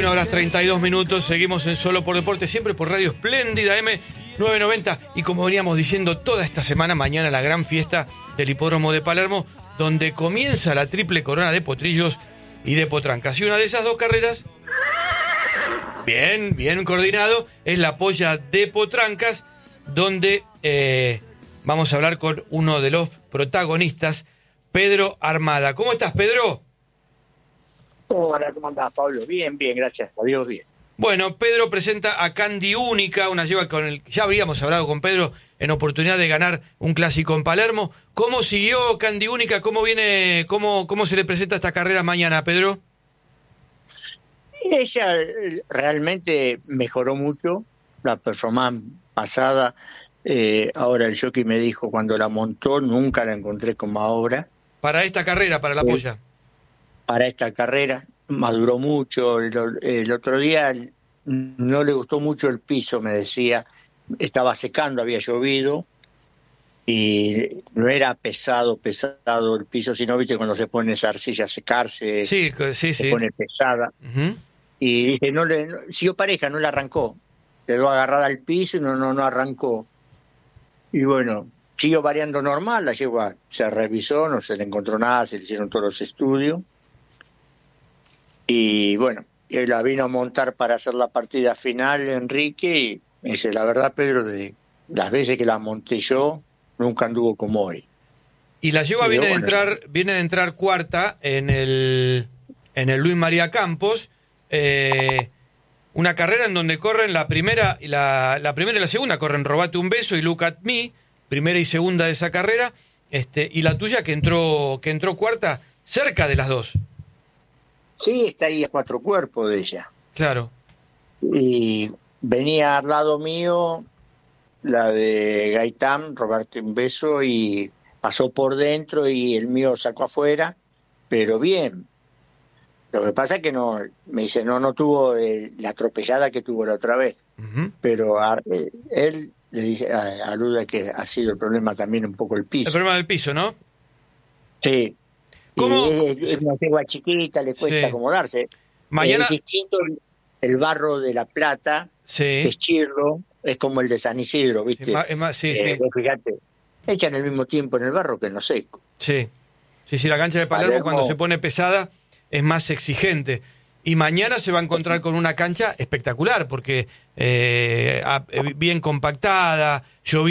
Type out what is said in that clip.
21:32, seguimos en Solo por Deporte, siempre por Radio Espléndida M990. Y como veníamos diciendo toda esta semana, mañana la gran fiesta del Hipódromo de Palermo, donde comienza la triple corona de potrillos y de potrancas. Y una de esas dos carreras, bien coordinado, es la polla de potrancas, donde vamos a hablar con uno de los protagonistas, Pedro Armada. ¿Cómo estás, Pedro? Hola, ¿cómo andás, Pablo? Bien, gracias a Dios, bien. Bueno, Pedro presenta a Candy Única, una yegua con el ya habíamos hablado con Pedro en oportunidad de ganar un clásico en Palermo. ¿Cómo siguió Candy Única? ¿Cómo viene, cómo se le presenta esta carrera mañana, Pedro? Ella realmente mejoró mucho la performance pasada. Ahora el jockey me dijo, cuando la montó, nunca la encontré como ahora. Para esta carrera, para la polla. Para esta carrera, maduró mucho. El otro día no le gustó mucho el piso, me decía. Estaba secando, había llovido y no era pesado el piso, sino, viste, cuando se pone esa arcilla a secarse, Sí. se pone pesada. Uh-huh. Y dice, siguió pareja, no la arrancó. Quedó agarrada al piso y no arrancó. Y bueno, siguió variando normal, la yegua se revisó, no se le encontró nada, se le hicieron todos los estudios. Y bueno, él la vino a montar para hacer la partida final, Enrique, y me dice, la verdad, Pedro, de las veces que la monté yo, nunca anduvo como hoy. Y la yegua viene de entrar cuarta en el Luis María Campos, una carrera en donde corren la primera y la segunda, corren Robate un beso y Look at Me, primera y segunda de esa carrera, y la tuya que entró cuarta, cerca de las dos. Sí, está ahí a 4 cuerpos de ella. Claro. Y venía al lado mío la de Gaitán, Robarte un beso, y pasó por dentro y el mío sacó afuera, pero bien. Lo que pasa es que no, me dice, no tuvo la atropellada que tuvo la otra vez. Uh-huh. Pero él le dice, alude que ha sido el problema también un poco el piso. El problema del piso, ¿no? Sí. ¿Cómo? Es una yegua chiquita, le cuesta acomodarse. Mañana... Es distinto el barro de La Plata, que es chirlo, es como el de San Isidro, ¿viste? Sí. Fíjate, echan el mismo tiempo en el barro que en lo seco. Sí, la cancha de Palermo cuando se pone pesada es más exigente. Y mañana se va a encontrar con una cancha espectacular, porque bien compactada, lloviendo.